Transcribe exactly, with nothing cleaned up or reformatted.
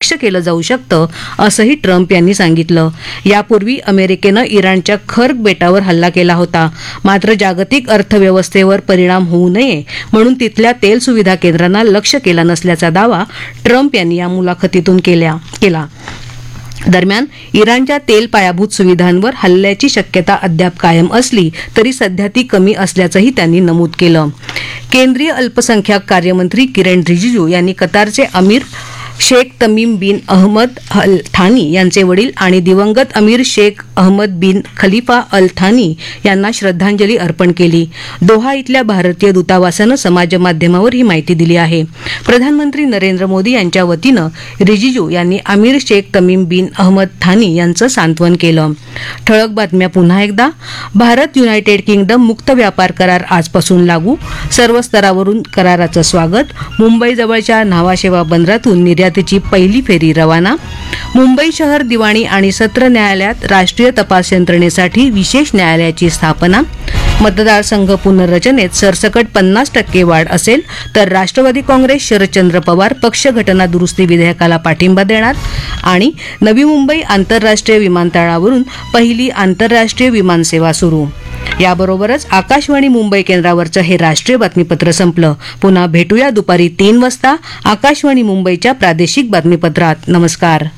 लक्ष्य केलं जाऊ शकतं असंही ट्रम्प यांनी सांगितलं. यापूर्वी अमेरिकेनं इराणच्या खर्ग बेटावर हल्ला केला होता. मात्र जागतिक अर्थव्यवस्थेवर परिणाम होऊ नये म्हणून तिथल्या तेल सुविधा केंद्रांना लक्ष्य केला नसल्याचा दावा ट्रम्प यांनी या मुलाखतीतून केला. दरम्यान इराणच्या तेल पायाभूत सुविधांवर हल्ल्याची शक्यता अद्याप कायम असली तरी सध्या ती कमी असल्याचंही त्यांनी नमूद केलं. केंद्रीय अल्पसंख्याक कार्यमंत्री किरण रिजिजू यांनी कतारचे अमीर शेख तमीम बिन अहमद अल थानी यांचे वडील आणि दिवंगत अमीर शेख अहमद बिन खलिफा अल थानी यांना श्रद्धांजली अर्पण केली. दोहा इथल्या भारतीय दूतावासानं समाजमाध्यमावर ही माहिती दिली आहे. प्रधानमंत्री नरेंद्र मोदी यांच्या वतीनं रिजिजू यांनी अमीर शेख तमीम बिन अहमद थानी यांचं सांत्वन केलं. ठळक बातम्या पुन्हा एकदा. भारत युनायटेड किंगडम मुक्त व्यापार करार आजपासून लागू. सर्व स्तरावरून कराराचं स्वागत. मुंबईजवळच्या न्हावाशेवा बंदरातून निर्यातीची पहिली फेरी रवाना. मुंबई शहर दिवाणी आणि सत्र न्यायालयात राष्ट्रीय तपास यंत्रणेसाठी विशेष न्यायालयाची स्थापना. मतदारसंघ पुनर्रचनेत सरसकट पन्नास टक्के वाढ असेल तर राष्ट्रवादी काँग्रेस शरदचंद्र पवार पक्ष घटना दुरुस्ती विधेयकाला पाठिंबा देणार. आणि नवी मुंबई आंतरराष्ट्रीय विमानतळावरून पहिली आंतरराष्ट्रीय विमानसेवा सुरू. याबरोबरच आकाशवाणी मुंबई केंद्रावरचं हे राष्ट्रीय बातमीपत्र संपलं. पुन्हा भेटूया दुपारी तीन वाजता आकाशवाणी मुंबईच्या प्रादेशिक बातमीपत्रात. नमस्कार.